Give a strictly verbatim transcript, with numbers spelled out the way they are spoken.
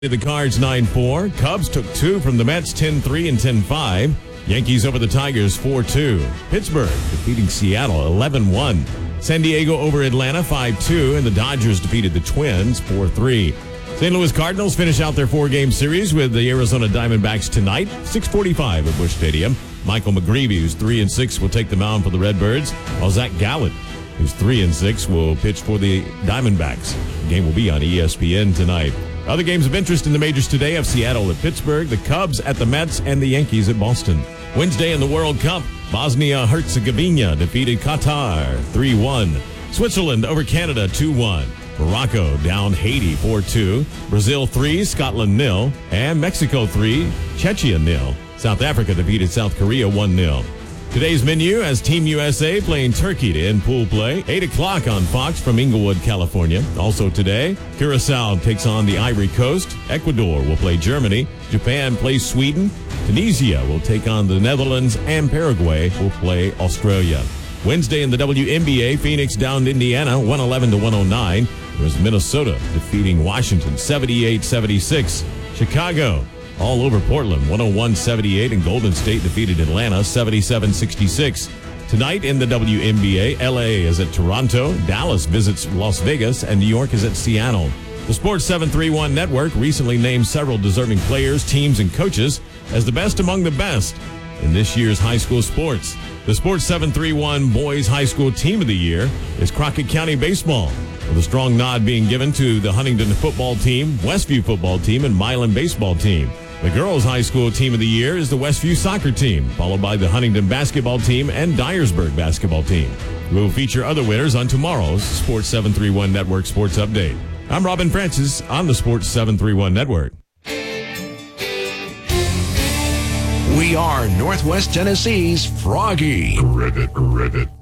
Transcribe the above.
The Cards nine four. Cubs took two from the Mets ten three and ten five. Yankees over the Tigers four two. Pittsburgh defeating Seattle eleven one. San Diego over Atlanta five two, and the Dodgers defeated the Twins four three. Saint Louis Cardinals finish out their four-game series with the Arizona Diamondbacks tonight, six forty-five at Busch Stadium. Michael McGreevy, who's three and six, will take the mound for the Redbirds, while Zach Gallen, who's three and six, will pitch for the Diamondbacks. The game will be on E S P N tonight. Other games of interest in the majors today have Seattle at Pittsburgh, the Cubs at the Mets, and the Yankees at Boston. Wednesday in the World Cup, Bosnia-Herzegovina defeated Qatar three one. Switzerland over Canada two one. Morocco down Haiti four two. Brazil three, Scotland nil. And Mexico three, Czechia nil. South Africa defeated South Korea one nil. Today's menu has Team U S A playing Turkey to end pool play. eight o'clock on Fox from Inglewood, California. Also today, Curacao takes on the Ivory Coast. Ecuador will play Germany. Japan plays Sweden. Tunisia will take on the Netherlands. And Paraguay will play Australia. Wednesday in the W N B A, Phoenix downed Indiana one eleven to one oh nine. It was Minnesota defeating Washington seventy-eight seventy-six. Chicago all over Portland, one oh one seventy-eight, and Golden State defeated Atlanta seventy-seven sixty-six. Tonight in the W N B A, L A is at Toronto, Dallas visits Las Vegas, and New York is at Seattle. The Sports seven thirty-one Network recently named several deserving players, teams, and coaches as the best among the best in this year's high school sports. The Sports seven thirty-one Boys High School Team of the Year is Crockett County Baseball, with a strong nod being given to the Huntington Football Team, Westview Football Team, and Milan Baseball Team. The Girls High School Team of the Year is the Westview Soccer Team, followed by the Huntington Basketball Team and Dyersburg Basketball Team. We will feature other winners on tomorrow's Sports seven thirty-one Network Sports Update. I'm Robin Francis on the Sports seven thirty-one Network. We are Northwest Tennessee's Froggy. Ribbit, ribbit.